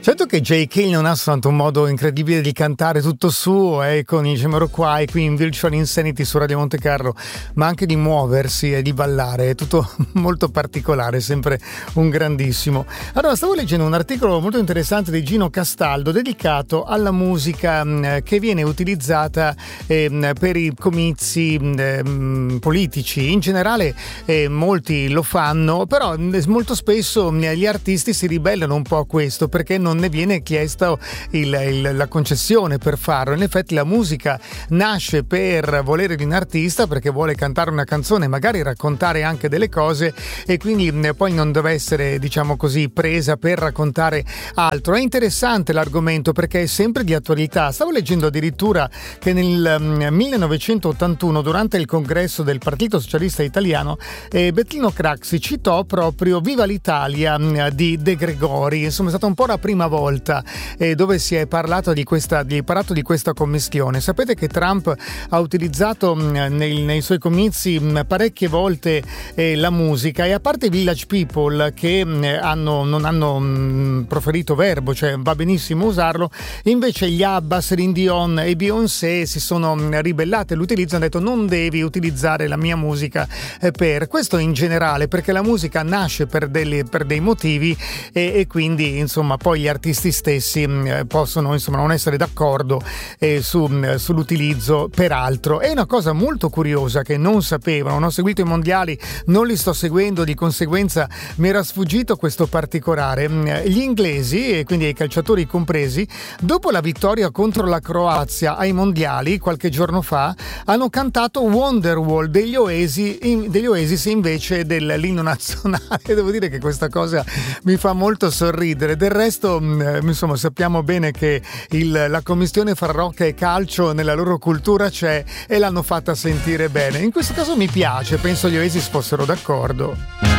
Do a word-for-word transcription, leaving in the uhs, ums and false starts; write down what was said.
Certo che J K non ha soltanto un modo incredibile di cantare tutto suo, eh, con i Jamiroquai qui in Virtual Insanity su Radio Monte Carlo, ma anche di muoversi e di ballare, è tutto molto particolare, sempre un grandissimo. Allora, stavo leggendo un articolo molto interessante di Gino Castaldo dedicato alla musica mh, che viene utilizzata eh, per i comizi mh, politici. In generale eh, molti lo fanno, però mh, molto spesso mh, gli artisti si ribellano un po' a questo perché non ne viene chiesto il, il, la concessione per farlo. In effetti la musica nasce per volere di un artista, perché vuole cantare una canzone, magari raccontare anche delle cose, e quindi poi non deve essere, diciamo così, presa per raccontare altro. È interessante l'argomento perché è sempre di attualità. Stavo leggendo addirittura che nel millenovecentottantuno, durante il congresso del Partito Socialista Italiano, eh, Bettino Craxi citò proprio Viva l'Italia di De Gregori. Insomma, è stata un po' la prima volta eh, dove si è parlato di questa di, parlato di questa commistione. Sapete che Trump ha utilizzato mh, nei, nei suoi comizi mh, parecchie volte eh, la musica, e a parte i Village People che mh, hanno, non hanno mh, proferito verbo, cioè va benissimo usarlo, invece gli ABBA, Celine Dion e Beyoncé si sono mh, ribellate all'utilizzo, hanno detto non devi utilizzare la mia musica eh, per questo, in generale, perché la musica nasce per, delle, per dei motivi e, e quindi insomma poi gli artisti stessi mh, possono insomma non essere d'accordo eh, su, mh, sull'utilizzo per altro. È una cosa molto curiosa che non sapevo, non ho seguito i mondiali, non li sto seguendo, di conseguenza mi era sfuggito questo particolare. Gli inglesi, e quindi i calciatori compresi, dopo la vittoria contro la Croazia ai mondiali qualche giorno fa, hanno cantato Wonderwall degli Oasis, in, degli Oasis invece dell'inno nazionale. Devo dire che questa cosa mi fa molto sorridere. Del resto insomma sappiamo bene che il, la commistione fra rock e calcio nella loro cultura c'è, e l'hanno fatta sentire bene. In questo caso mi piace, penso gli Oasis fossero d'accordo.